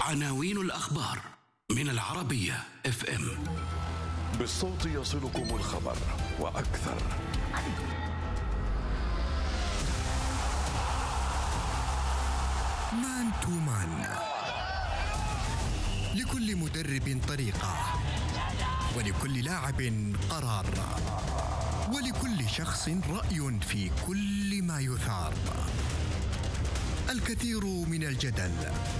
عناوين الأخبار من العربية FM. بالصوت يصلكم الخبر وأكثر. مان تو مان، لكل مدرب طريقة، ولكل لاعب قرار، ولكل شخص رأي في كل ما يثار. الكثير من الجدل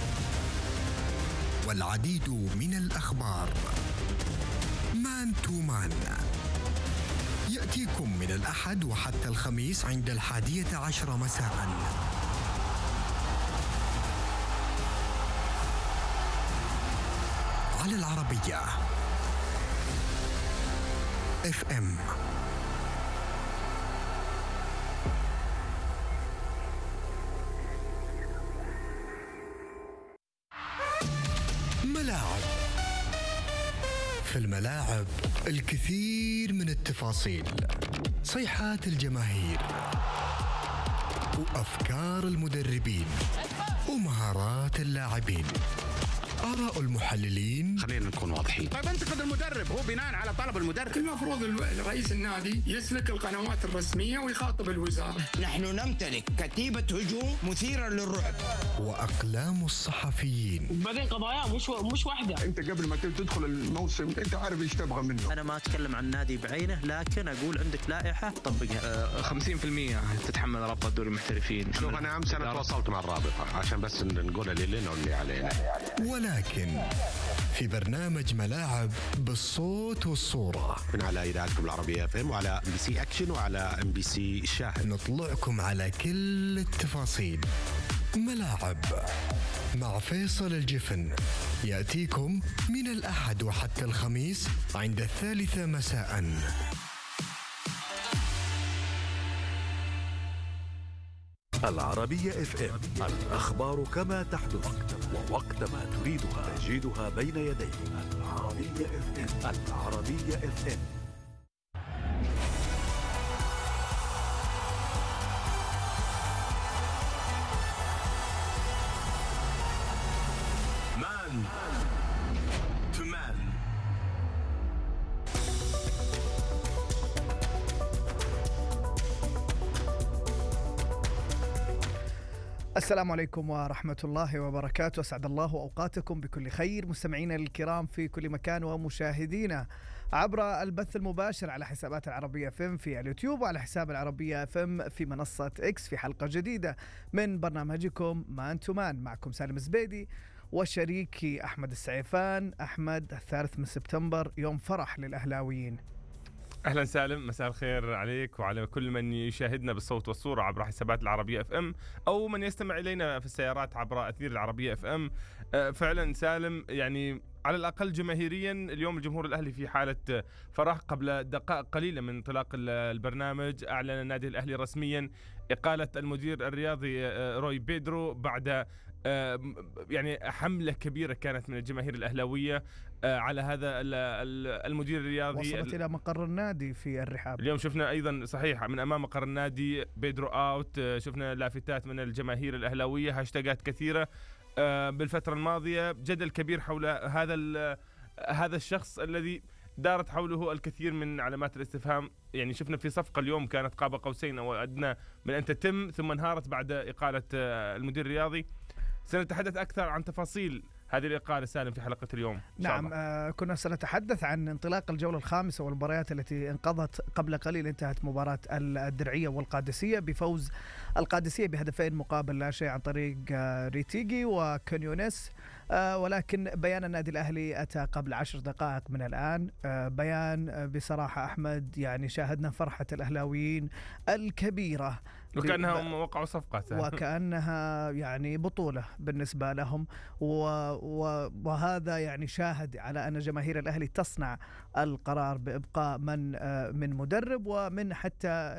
والعديد من الأخبار. مان تو مان يأتيكم من الأحد وحتى الخميس عند 11 مساء على العربية FM. ملاعب. في الملاعب الكثير من التفاصيل، صيحات الجماهير وأفكار المدربين ومهارات اللاعبين، آراء المحللين. خلينا نكون واضحين. طيب انتقد المدرب، هو بناء على طلب المدرب. المفروض رئيس النادي يسلك القنوات الرسمية ويخاطب الوزارة. نحن نمتلك كتيبة هجوم مثيرة للرعب. وأقلام الصحفيين. بعدين قضايا مش واحدة. انت قبل ما تدخل الموسم انت عارف ايش تبغى منه. انا ما اتكلم عن نادي بعينه، لكن اقول عندك لائحة طبقها. 50% تتحمل رابطة دوري المحترفين. شوف انا امس انا تواصلت مع الرابطة عشان بس نقول اللي لنا واللي علينا. ولكن في برنامج ملاعب بالصوت والصورة من على إذاعتكم العربية FM وعلى MBC أكشن وعلى MBC الشاهد، نطلعكم على كل التفاصيل. ملاعب مع فيصل الجفن يأتيكم من الأحد وحتى الخميس عند 3 مساء. العربية FM، الأخبار كما تحدث ووقت ما تريدها، تجدها بين يديك. العربية FM، العربية FM. مان تو مان. السلام عليكم ورحمة الله وبركاته. أسعد الله أوقاتكم بكل خير مستمعينا الكرام في كل مكان ومشاهدينا عبر البث المباشر على حسابات العربية FM في اليوتيوب وعلى حساب العربية FM في منصة إكس في حلقة جديدة من برنامجكم مان تو مان. معكم سالم الزبيدي وشريكي أحمد السعيفان. أحمد، 3 سبتمبر يوم فرح للأهلاويين. أهلا سالم، مساء الخير عليك وعلى كل من يشاهدنا بالصوت والصورة عبر حسابات العربية FM أو من يستمع إلينا في السيارات عبر أثير العربية FM. فعلا سالم، يعني على الأقل جماهيريا اليوم الجمهور الأهلي في حالة فرح. قبل دقائق قليلة من انطلاق البرنامج أعلن النادي الأهلي رسميا إقالة المدير الرياضي روي بيدرو بعد يعني حملة كبيرة كانت من الجماهير الأهلاوية على هذا المدير الرياضي. وصلت إلى مقر النادي في الرحاب. اليوم شفنا أيضا صحيح من أمام مقر النادي بيدرو أوت، شفنا لافتات من الجماهير الأهلاوية، هاشتاجات كثيرة بالفترة الماضية. جدل كبير حول هذا الشخص الذي دارت حوله الكثير من علامات الاستفهام. يعني شفنا في صفقة اليوم كانت قاب قوسين أو أدنى من أن تتم ثم انهارت بعد إقالة المدير الرياضي. سنتحدث أكثر عن تفاصيل هذه الإقالة سالم في حلقة اليوم. نعم، كنا سنتحدث عن انطلاق الجولة الخامسة والمباريات التي انقضت قبل قليل. انتهت مباراة الدرعية والقادسية بفوز القادسية ب2 مقابل لا شيء عن طريق ريتيجي وكونيونيس. ولكن بيان النادي الأهلي أتى قبل 10 دقائق من الآن. بيان بصراحة أحمد، يعني شاهدنا فرحة الأهلاويين الكبيرة وكأنهم وقعوا صفقة وكأنها يعني بطولة بالنسبة لهم، وهذا يعني شاهد على أن جماهير الأهلي تصنع القرار بإبقاء من مدرب ومن حتى